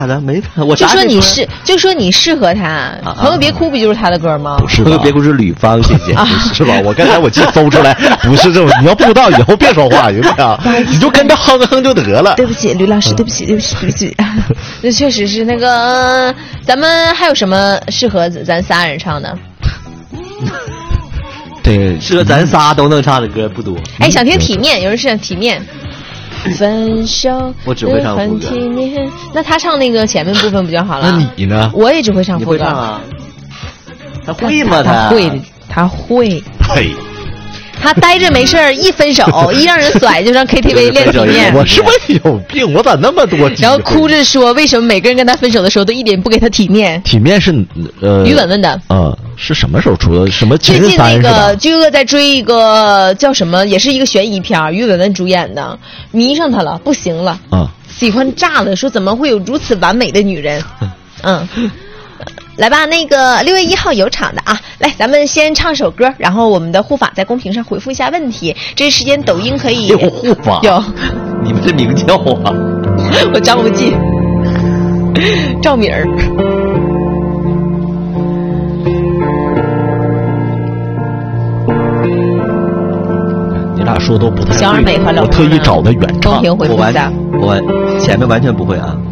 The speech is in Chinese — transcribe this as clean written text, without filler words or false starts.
咋的？没我就说你适合他，朋友别哭不就是他的歌吗？ 不是，朋友别哭是吕方，谢谢，是吧？我刚才我记搜出来，不是这种，你要不知道以后别说话，行不行？你就跟着哼哼就得了。 对不起，吕老师，对不起。那确实是那个，咱们还有什么适合咱仨人唱的？ 对，适合咱仨都能唱的歌不多。 哎，想听体面，有人是想体面。分手我只会唱副歌， 那他唱那个前面部分不就好了？ 那你呢？ 我也只会唱副歌。 你会唱啊？他会吗？ 他会。 嘿， 他待着没事儿，一分手一让人甩就上 KTV 练体面。 我是不是有病？我咋那么多？ 然后哭着说，为什么每个人跟他分手的时候都一点不给他体面？ 体面是于文文的。 是什么时候出的？什么？ 最近那个巨鳄在追一个叫什么，也是一个悬疑片，于文文主演的，迷上他了，不行了，喜欢炸了，说怎么会有如此完美的女人？来吧，那个6月1号有场的啊，来，咱们先唱首歌，然后我们的护法在公屏上回复一下问题。这时间抖音可以有护法， 有， 你们这名叫啊？ 我张无忌，赵敏儿。 你俩说都不太对， 小而美和我特意找的原唱， 公屏回复一下。 我前面完全不会啊。